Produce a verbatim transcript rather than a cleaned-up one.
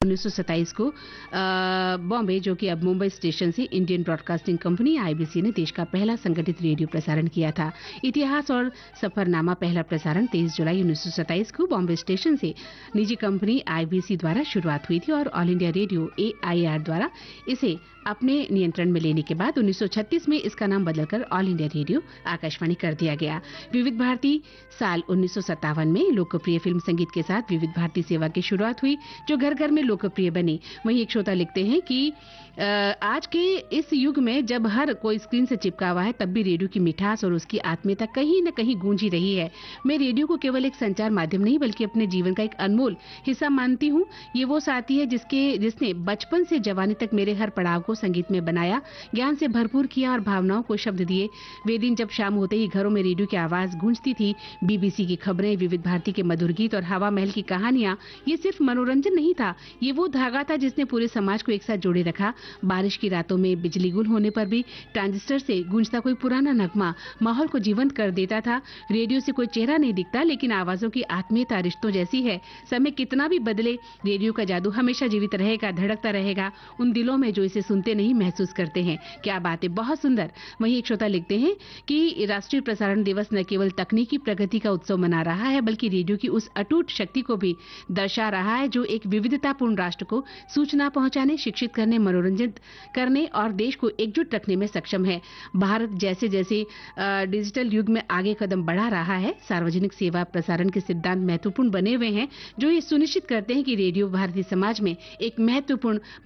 उन्नीस सौ सत्ताईस को अ, बॉम्बे, जो कि अब मुंबई स्टेशन से इंडियन ब्रॉडकास्टिंग कंपनी आईबीसी ने देश का पहला संगठित रेडियो प्रसारण किया था। इतिहास और सफरनामा पहला प्रसारण तेईस जुलाई उन्नीस सौ सत्ताईस को बॉम्बे स्टेशन से निजी कंपनी आईबीसी द्वारा शुरुआत हुई थी और ऑल इंडिया रेडियो एआईआर द्वारा इसे अपने नियंत्रण में लेने के बाद उन्नीस सौ छत्तीस में इसका नाम बदलकर ऑल इंडिया रेडियो आकाशवाणी कर दिया गया। विविध भारती साल उन्नीस सौ सत्तावन में लोकप्रिय फिल्म संगीत के साथ विविध भारती सेवा की शुरुआत हुई, जो घर घर में लोकप्रिय बनी। वहीं एक श्रोता लिखते हैं कि अ, आज के इस युग में जब हर कोई स्क्रीन से चिपका हुआ है, तब भी रेडियो की मिठास और उसकी आत्मीयता कहीं न कहीं गूंजी रही है। मैं रेडियो को केवल एक संचार माध्यम नहीं बल्कि अपने जीवन का एक अनमोल हिस्सा मानती हूँ। ये वो साथी है जिसके जिसने बचपन से जवानी तक मेरे हर पड़ाव को संगीत में बनाया, ज्ञान से भरपूर किया और भावनाओं को शब्द दिए। वे दिन जब शाम होते ही घरों में रेडियो की आवाज गूंजती थी, बीबीसी की खबरें, विविध भारती के मधुर गीत और हवा महल की कहानियां, ये सिर्फ मनोरंजन नहीं था, ये वो धागा था जिसने पूरे समाज को एक साथ जोड़े रखा। बारिश की रातों में बिजली गुल होने पर भी ट्रांजिस्टर से गूंजता कोई पुराना नगमा माहौल को जीवंत कर देता था। रेडियो से कोई चेहरा नहीं दिखता, लेकिन आवाजों की आत्मीयता रिश्तों जैसी है। समय कितना भी बदले, रेडियो का जादू हमेशा जीवित रहेगा, धड़कता रहेगा उन दिलों में जो इसे सुनते नहीं, महसूस करते हैं। क्या बात है, बहुत सुंदर। वहीं एक श्रोता लिखते हैं कि राष्ट्रीय प्रसारण दिवस न केवल तकनीकी प्रगति का उत्सव मना रहा है, बल्कि रेडियो की उस अटूट शक्ति को भी दर्शा रहा है जो एक विविधतापूर्ण राष्ट्र को सूचना पहुंचाने, शिक्षित करने, मनोरंजित करने और देश को एकजुट रखने में सक्षम है। भारत जैसे जैसे अ, डिजिटल युग में आगे कदम बढ़ा रहा है, सार्वजनिक सेवा प्रसारण के सिद्धांत महत्वपूर्ण बने हुए हैं, जो ये सुनिश्चित करते हैं कि रेडियो भारतीय समाज में एक महत्वपूर्ण